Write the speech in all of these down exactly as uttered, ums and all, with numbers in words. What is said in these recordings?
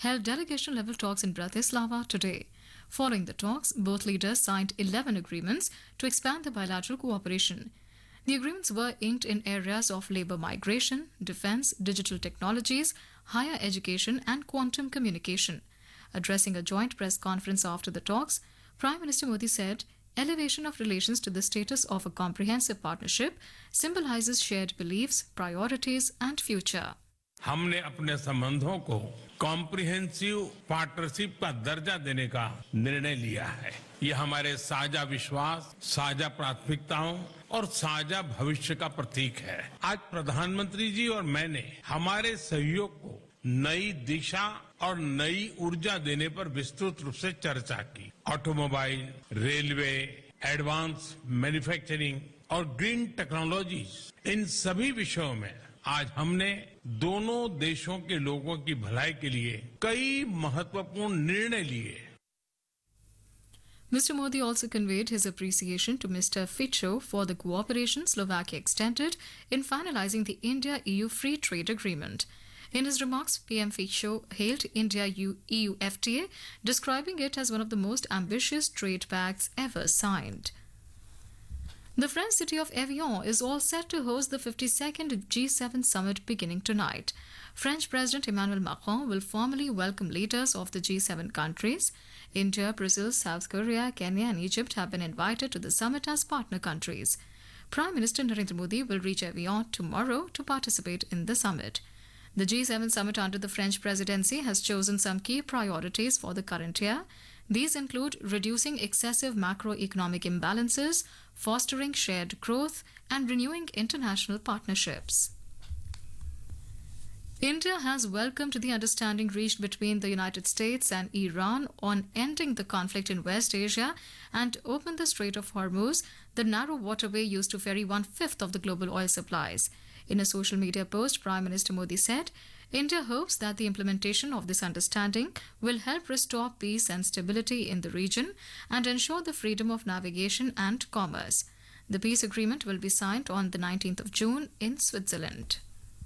held delegation-level talks in Bratislava today. Following the talks, both leaders signed eleven agreements to expand the bilateral cooperation. The agreements were inked in areas of labour migration, defence, digital technologies, higher education and quantum communication. Addressing a joint press conference after the talks, Prime Minister Modi said, elevation of relations to the status of a comprehensive partnership symbolizes shared beliefs, priorities and future. हमने अपने संबंधों को comprehensive partnership का दर्जा देने का निर्णय लिया है। यह हमारे साझा विश्वास, साझा प्राथमिकताओं और साझा भविष्य का प्रतीक है। आज प्रधानमंत्री जी और मैंने हमारे सहयोग को नई दिशा और नई ऊर्जा देने पर विस्तृत रूप से चर्चा की। ऑटोमोबाइल, रेलवे, एडवांस मैन्युफैक्चरिंग और ग्रीन टेक्नोलॉजीज, इन सभी विषयों में आज हमने दोनों देशों के लोगों की भलाई के लिए कई महत्वपूर्ण निर्णय लिए। Mister Modi also conveyed his appreciation to Mister Fico for the cooperation Slovakia extended in finalizing the India-E U free trade agreement. In his remarks, P M Fico hailed India-E U F T A, describing it as one of the most ambitious trade pacts ever signed. The French city of Evian is all set to host the fifty-second G seven summit beginning tonight. French President Emmanuel Macron will formally welcome leaders of the G seven countries. India, Brazil, South Korea, Kenya and Egypt have been invited to the summit as partner countries. Prime Minister Narendra Modi will reach Evian tomorrow to participate in the summit. The G seven summit under the French presidency has chosen some key priorities for the current year. These include reducing excessive macroeconomic imbalances, fostering shared growth, and renewing international partnerships. India has welcomed the understanding reached between the United States and Iran on ending the conflict in West Asia and opened the Strait of Hormuz, the narrow waterway used to ferry one-fifth of the global oil supplies. In a social media post, Prime Minister Modi said, India hopes that the implementation of this understanding will help restore peace and stability in the region and ensure the freedom of navigation and commerce. The peace agreement will be signed on the nineteenth of June in Switzerland.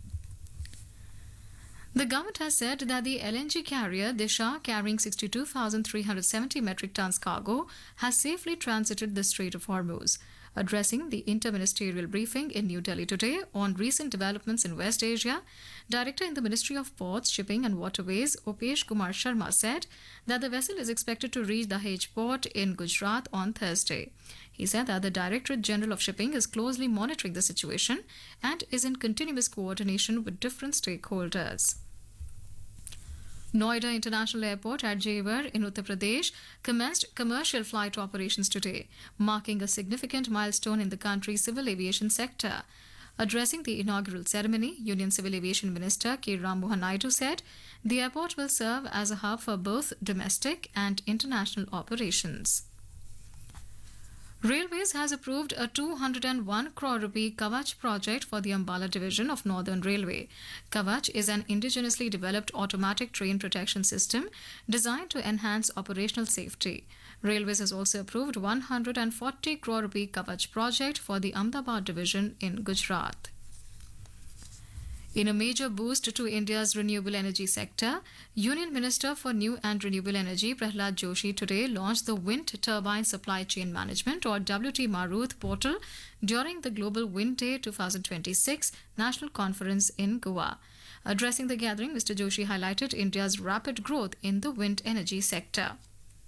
The government has said that the L N G carrier Disha, carrying sixty-two thousand three hundred seventy metric tons cargo, has safely transited the Strait of Hormuz. Addressing the interministerial briefing in New Delhi today on recent developments in West Asia, Director in the Ministry of Ports, Shipping and Waterways, Upesh Kumar Sharma, said that the vessel is expected to reach the Dahej port in Gujarat on Thursday. He said that the Directorate General of Shipping is closely monitoring the situation and is in continuous coordination with different stakeholders. Noida International Airport at Jewar in Uttar Pradesh commenced commercial flight operations today, marking a significant milestone in the country's civil aviation sector. Addressing the inaugural ceremony, Union Civil Aviation Minister K. Ram Mohan Naidu said the airport will serve as a hub for both domestic and international operations. Railways has approved a two hundred one crore rupee Kavach project for the Ambala division of Northern Railway. Kavach is an indigenously developed automatic train protection system designed to enhance operational safety. Railways has also approved one hundred forty crore rupee Kavach project for the Ahmedabad division in Gujarat. In a major boost to India's renewable energy sector, Union Minister for New and Renewable Energy Prahlad Joshi today launched the Wind Turbine Supply Chain Management or W T Maruth portal during the Global Wind Day twenty twenty-six National Conference in Goa. Addressing the gathering, Mister Joshi highlighted India's rapid growth in the wind energy sector.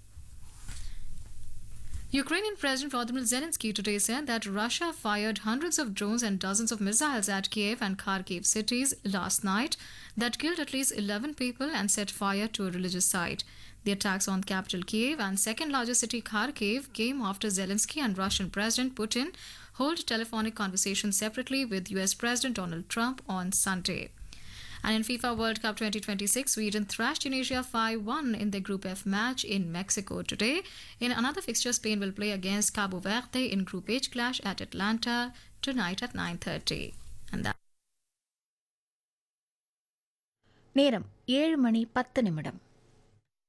Ukrainian President Volodymyr Zelensky today said that Russia fired hundreds of drones and dozens of missiles at Kiev and Kharkiv cities last night that killed at least eleven people and set fire to a religious site. The attacks on capital Kiev and second largest city Kharkiv came after Zelensky and Russian President Putin held telephonic conversations separately with U S President Donald Trump on Sunday. And in FIFA World Cup twenty twenty-six, Sweden thrashed Tunisia five one in their Group F match in Mexico today. In another fixture, Spain will play against Cabo Verde in Group H clash at Atlanta tonight at nine thirty. And that நேரம் ஏழு மணி பத்து நிமிடம்.